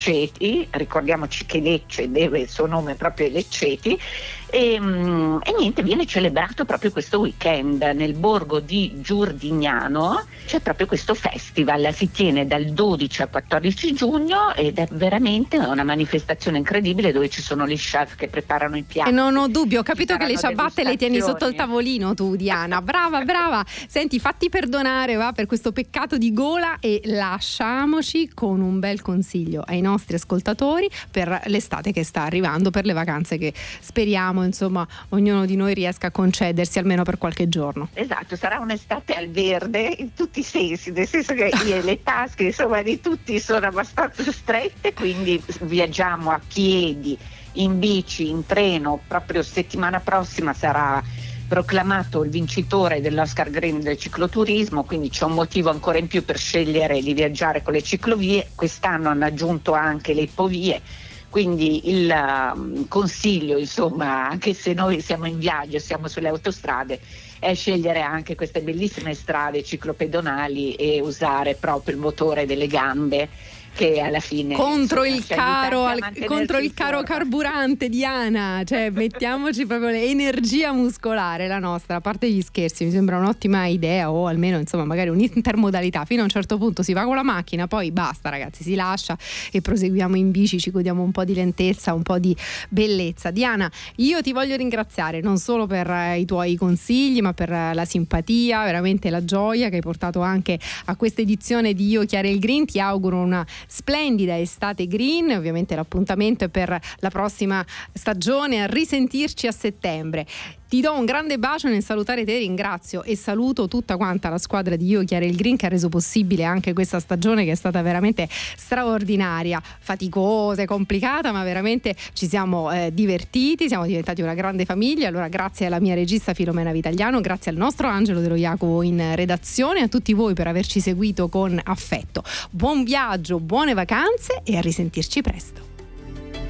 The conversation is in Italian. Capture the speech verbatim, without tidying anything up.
Lecceti, ricordiamoci che Lecce deve il suo nome proprio ai Lecceti, e, e niente, viene celebrato proprio questo weekend nel borgo di Giurdignano. C'è proprio questo festival, si tiene dal dodici al quattordici giugno ed è veramente una manifestazione incredibile dove ci sono gli chef che preparano i piatti. E non ho dubbio, ho capito che le saranno ciabatte le tieni sotto il degustazioni. tavolino tu, Diana, brava brava. Senti, fatti perdonare va per questo peccato di gola e lasciamoci con un bel consiglio ai nostri ascoltatori per l'estate che sta arrivando, per le vacanze che speriamo insomma ognuno di noi riesca a concedersi almeno per qualche giorno. Esatto, sarà un'estate al verde in tutti i sensi, nel senso che le tasche insomma di tutti sono abbastanza strette, quindi viaggiamo a piedi, in bici, in treno. Proprio settimana prossima sarà proclamato il vincitore dell'Oscar Green del cicloturismo, quindi c'è un motivo ancora in più per scegliere di viaggiare con le ciclovie. Quest'anno hanno aggiunto anche le ipovie, quindi il um, consiglio, insomma, anche se noi siamo in viaggio, siamo sulle autostrade, è scegliere anche queste bellissime strade ciclopedonali e usare proprio il motore delle gambe, che alla fine contro insomma, il ci caro aiuta anche a al, contro mantenersi il caro in forma. carburante, Diana, cioè mettiamoci proprio l'energia muscolare la nostra. A parte gli scherzi, mi sembra un'ottima idea, o almeno insomma magari un'intermodalità. Fino a un certo punto si va con la macchina, poi basta ragazzi, si lascia e proseguiamo in bici, ci godiamo un po' di lentezza, un po' di bellezza. Diana, io ti voglio ringraziare non solo per eh, i tuoi consigli, ma per eh, la simpatia, veramente la gioia che hai portato anche a questa edizione di Io, Chiara e il Green. Ti auguro una splendida estate green, ovviamente l'appuntamento è per la prossima stagione, a risentirci a settembre. Ti do un grande bacio nel salutare te, ringrazio e saluto tutta quanta la squadra di Io, Chiara e il Green, che ha reso possibile anche questa stagione, che è stata veramente straordinaria, faticosa e complicata, ma veramente ci siamo eh, divertiti, siamo diventati una grande famiglia. Allora grazie alla mia regista Filomena Vitagliano, grazie al nostro Angelo Dello Jacopo in redazione, a tutti voi per averci seguito con affetto. Buon viaggio, buone vacanze e a risentirci presto.